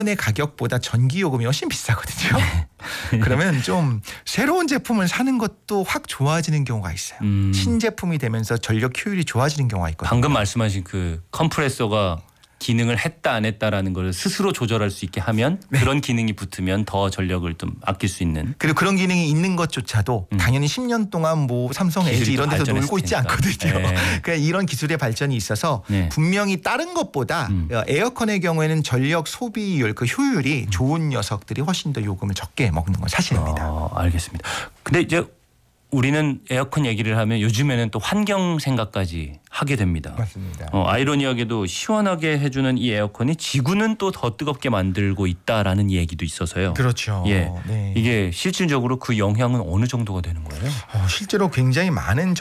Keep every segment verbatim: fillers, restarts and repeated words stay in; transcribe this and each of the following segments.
의 가격보다 전기 요금이 훨씬 비싸거든요. 그러면 좀 새로운 제품을 사는 것도 확 좋아지는 경우가 있어요. 음. 신제품이 되면서 전력 효율이 좋아지는 경우가 있거든요. 방금 말씀하신 그 컴프레서가 기능을 했다 안 했다라는 걸 스스로 조절할 수 있게 하면 네. 그런 기능이 붙으면 더 전력을 좀 아낄 수 있는. 그리고 그런 기능이 있는 것조차도 음. 당연히 십 년 동안 뭐 삼성, 기술이 엘지 이런 데서 발전했을 놀고 있지 테니까. 않거든요. 네. 그러니까 이런 기술의 발전이 있어서 네. 분명히 다른 것보다 음. 에어컨의 경우에는 전력 소비율 그 효율이 좋은 녀석들이 훨씬 더 요금을 적게 먹는 건 사실입니다. 어, 알겠습니다. 근데 이제 우리는 에어컨 얘기를 하면 요즘에는 또 환경 생각까지 하게 됩니다. 맞습니다. 어, 아이러니하게도 시원하게 해주는 이 에어컨이 지구는 또 더 뜨겁게 만들고 있다라는 얘기도 있어서요. 그렇죠. 예, 네. 이게 실질적으로 그 영향은 어느 정도가 되는 거예요? 어, 실제로 굉장히 많은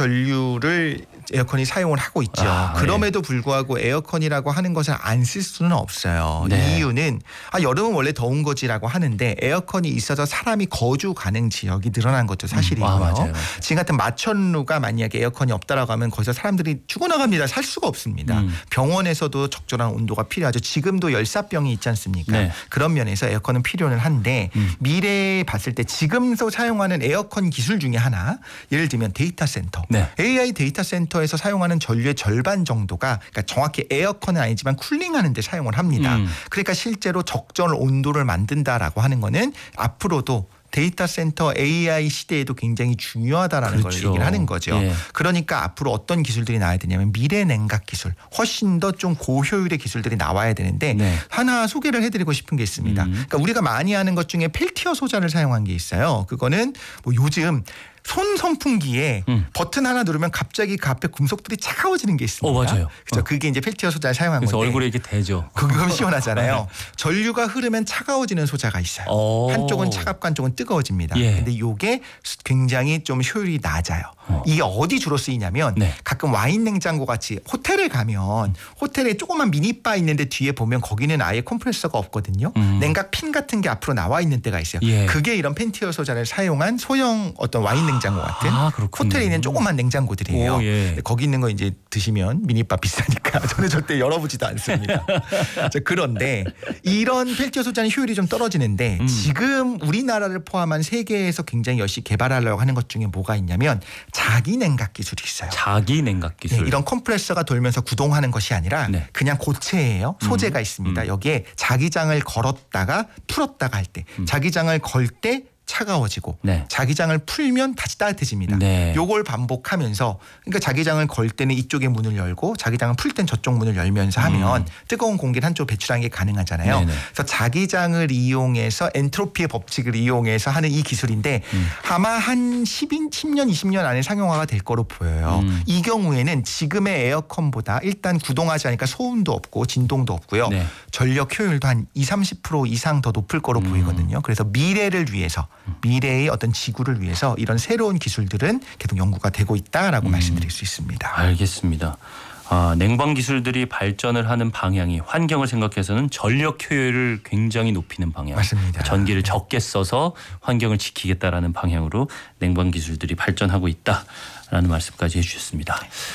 전류를 에어컨이 사용을 하고 있죠. 아, 그럼에도 불구하고 에어컨이라고 하는 것을 안 쓸 수는 없어요. 네. 이유는 아, 여름은 원래 더운 거지라고 하는데 에어컨이 있어서 사람이 거주 가능 지역이 늘어난 것도 사실이고요. 아, 맞아요, 맞아요. 지금 같은 마천루가 만약에 에어컨이 없다라고 하면 거기서 사람들이 죽어나갑니다. 살 수가 없습니다. 음. 병원에서도 적절한 온도가 필요하죠. 지금도 열사병이 있지 않습니까? 네. 그런 면에서 에어컨은 필요는 한데 음. 미래에 봤을 때 지금도 사용하는 에어컨 기술 중에 하나 예를 들면 데이터 센터. 네. 에이아이 데이터 센터에서 사용하는 전류의 절반 정도가 그러니까 정확히 에어컨은 아니지만 쿨링하는 데 사용을 합니다. 음. 그러니까 실제로 적절 온도를 만든다라고 하는 거는 앞으로도 데이터 센터 에이아이 시대에도 굉장히 중요하다라는 그렇죠. 걸 얘기를 하는 거죠. 예. 그러니까 앞으로 어떤 기술들이 나와야 되냐면 미래 냉각 기술, 훨씬 더 좀 고효율의 기술들이 나와야 되는데 네. 하나 소개를 해드리고 싶은 게 있습니다. 음. 그러니까 우리가 많이 아는 것 중에 펠티어 소자를 사용한 게 있어요. 그거는 뭐 요즘 손 선풍기에 음. 버튼 하나 누르면 갑자기 그 앞에 금속들이 차가워지는 게 있습니다. 어, 맞아요. 그렇죠. 어. 그게 이제 펠티어 소자를 사용한 그래서 건데 얼굴에 이렇게 대죠. 그건 시원하잖아요. 전류가 흐르면 차가워지는 소자가 있어요. 오. 한쪽은 차갑고 한쪽은 뜨거워집니다. 예. 근데 이게 굉장히 좀 효율이 낮아요. 어. 이게 어디 주로 쓰이냐면 네. 가끔 와인 냉장고 같이 호텔에 가면 호텔에 조그만 미니바 있는데 뒤에 보면 거기는 아예 컴프레서가 없거든요. 음. 냉각 핀 같은 게 앞으로 나와 있는 때가 있어요. 예. 그게 이런 펜티어 소자를 사용한 소형 어떤 와인 냉장고 같은 아, 그렇군요. 호텔에 있는 조그만 냉장고들이에요. 오, 예. 거기 있는 거 이제 드시면 미니바 비싸니까 저는 절대 열어보지도 않습니다. 자, 그런데 이런 펠티어 소자는 효율이 좀 떨어지는데 음. 지금 우리나라를 포함한 세계에서 굉장히 열심히 개발하려고 하는 것 중에 뭐가 있냐면 자기 냉각 기술이 있어요. 자기 냉각 기술. 네, 이런 컴프레서가 돌면서 구동하는 것이 아니라 네. 그냥 고체예요. 소재가 음. 있습니다. 음. 여기에 자기장을 걸었다가 풀었다가 할 때 음. 자기장을 걸 때 차가워지고 네. 자기장을 풀면 다시 따뜻해집니다. 네. 요걸 반복하면서 그러니까 자기장을 걸 때는 이쪽의 문을 열고 자기장을 풀 땐 저쪽 문을 열면서 하면 음. 뜨거운 공기를 한쪽 배출하는 게 가능하잖아요. 네네. 그래서 자기장을 이용해서 엔트로피의 법칙을 이용해서 하는 이 기술인데 음. 아마 한 십 년, 이십 년 안에 상용화가 될 거로 보여요. 음. 이 경우에는 지금의 에어컨보다 일단 구동하지 않으니까 소음도 없고 진동도 없고요. 네. 전력 효율도 한 이십, 삼십 퍼센트 이상 더 높을 거로 음. 보이거든요. 그래서 미래를 위해서 미래의 어떤 지구를 위해서 이런 새로운 기술들은 계속 연구가 되고 있다라고 음. 말씀드릴 수 있습니다. 알겠습니다. 아, 냉방 기술들이 발전을 하는 방향이 환경을 생각해서는 전력 효율을 굉장히 높이는 방향. 맞습니다. 전기를 적게 써서 환경을 지키겠다라는 방향으로 냉방 기술들이 발전하고 있다라는 말씀까지 해주셨습니다.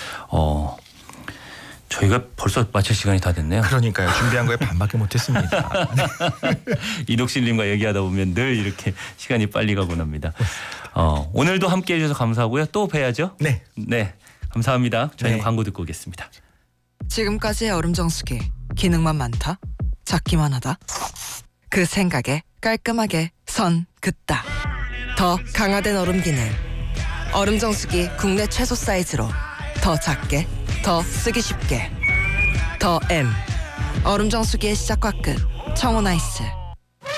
어, 저희가 벌써 마칠 시간이 다 됐네요. 그러니까요. 준비한 거에 반밖에 못했습니다. 이녹실님과 얘기하다 보면 늘 이렇게 시간이 빨리 가곤 합니다. 어, 오늘도 함께해 주셔서 감사하고요. 또 뵈야죠. 네. 네, 감사합니다. 저희는 네. 광고 듣고 오겠습니다. 지금까지의 얼음 정수기 기능만 많다, 작기만 하다. 그 생각에 깔끔하게 선 긋다. 더 강화된 얼음 기능. 얼음 정수기 국내 최소 사이즈로 더 작게, 더 쓰기 쉽게. 더 M. 얼음 정수기의 시작과 끝. 청호나이스.